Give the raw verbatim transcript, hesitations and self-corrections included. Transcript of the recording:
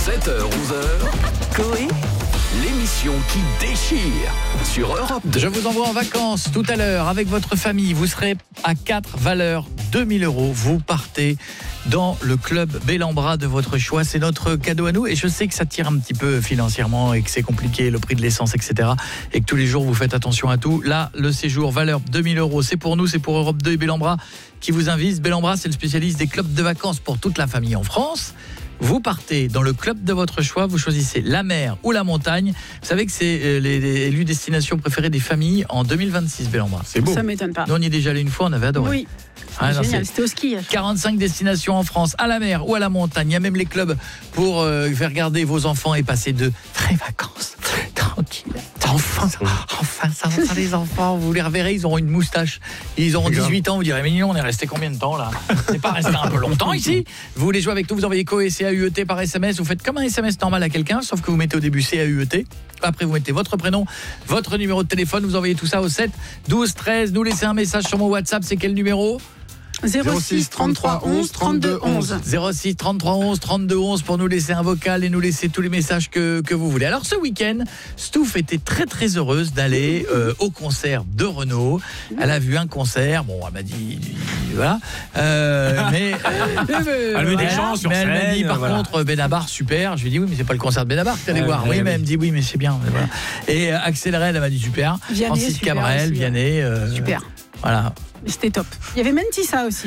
sept heures onze heures, Coé, l'émission qui déchire sur Europe deux. Je vous envoie en vacances tout à l'heure avec votre famille. Vous serez à quatre valeurs deux mille euros. Vous partez dans le club Bellambra de votre choix. C'est notre cadeau à nous. Et je sais que ça tire un petit peu financièrement et que c'est compliqué, le prix de l'essence, et cetera. Et que tous les jours, vous faites attention à tout. Là, le séjour valeur deux mille euros, c'est pour nous, c'est pour Europe deux et Bellambra qui vous invite. Bellambra, c'est le spécialiste des clubs de vacances pour toute la famille en France. Vous partez dans le club de votre choix, vous choisissez la mer ou la montagne. Vous savez que c'est les, les élues destinations préférées des familles en deux mille vingt-six, Bellambra. C'est beau. Ça m'étonne pas. Nous, on y est déjà allé une fois, on avait adoré. Oui. Ah, non, génial, c'était au ski. quarante-cinq destinations en France, à la mer ou à la montagne. Il y a même les clubs pour euh, faire garder vos enfants et passer de vraies vacances. Tranquille. Enfin, enfin, ça, ça, les enfants, vous les reverrez, ils auront une moustache. Ils auront dix-huit ans, vous direz, mais non, on est resté combien de temps là? C'est pas resté un peu longtemps ici? Vous voulez jouer avec nous, vous envoyez Coé, C A U E T par S M S. Vous faites comme un S M S normal à quelqu'un, sauf que vous mettez au début C A U E T. Après, vous mettez votre prénom, votre numéro de téléphone, vous envoyez tout ça au sept douze treize. Nous laissez un message sur mon WhatsApp, c'est quel numéro? zéro six trente-trois onze trente-deux onze. zéro six trente-trois onze trente-deux onze pour nous laisser un vocal et nous laisser tous les messages que, que vous voulez. Alors ce week-end, Stouff était très très heureuse d'aller euh, au concert de Renaud. Elle a vu un concert, bon elle m'a dit voilà, euh, mais euh, elle met des elle, gens sur mais scène. Elle m'a dit par voilà. contre Benabar super. Je lui ai dit oui mais c'est pas le concert de Benabar que t'allais euh, voir. euh, Oui oui. mais elle me dit oui mais c'est bien. Mais voilà. Et euh, Axel Red elle m'a dit super. Vianney, Francis super Cabrel, aussi, Vianney. Euh, Super. Voilà. C'était top. Il y avait Mentissa aussi.